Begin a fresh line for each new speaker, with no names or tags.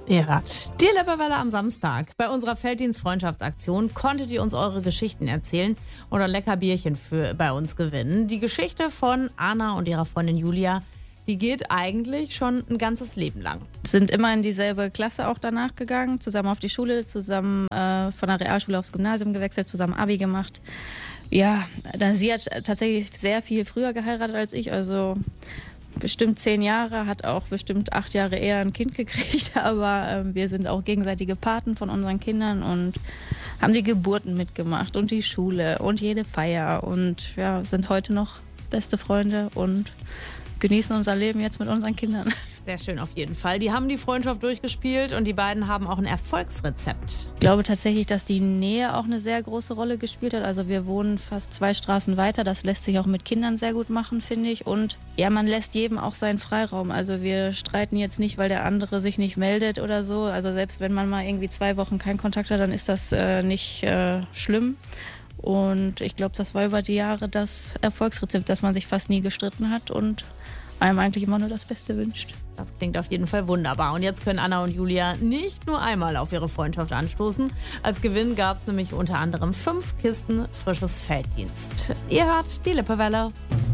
Ihr hört die Lippewelle am Samstag. Bei unserer Felddienst-Freundschaftsaktion konntet ihr uns eure Geschichten erzählen oder lecker Bierchen bei uns gewinnen. Die Geschichte von Anna und ihrer Freundin Julia, die geht eigentlich schon ein ganzes Leben lang.
Sind immer in dieselbe Klasse auch danach gegangen, zusammen auf die Schule, zusammen von der Realschule aufs Gymnasium gewechselt, zusammen Abi gemacht. Ja, sie hat tatsächlich sehr viel früher geheiratet als ich, also bestimmt 10 Jahre, hat auch bestimmt 8 Jahre eher ein Kind gekriegt, aber wir sind auch gegenseitige Paten von unseren Kindern und haben die Geburten mitgemacht und die Schule und jede Feier und ja, sind heute noch beste Freunde und genießen unser Leben jetzt mit unseren Kindern.
Sehr schön auf jeden Fall. Die haben die Freundschaft durchgespielt und die beiden haben auch ein Erfolgsrezept.
Ich glaube tatsächlich, dass die Nähe auch eine sehr große Rolle gespielt hat. Also wir wohnen fast 2 Straßen weiter. Das lässt sich auch mit Kindern sehr gut machen, finde ich. Und ja, man lässt jedem auch seinen Freiraum. Also wir streiten jetzt nicht, weil der andere sich nicht meldet oder so. Also selbst wenn man mal irgendwie 2 Wochen keinen Kontakt hat, dann ist das nicht schlimm. Und ich glaube, das war über die Jahre das Erfolgsrezept, dass man sich fast nie gestritten hat und einem eigentlich immer nur das Beste wünscht.
Das klingt auf jeden Fall wunderbar. Und jetzt können Anna und Julia nicht nur einmal auf ihre Freundschaft anstoßen. Als Gewinn gab es nämlich unter anderem 5 Kisten frisches Felddienst. Ihr hört die Lippewelle.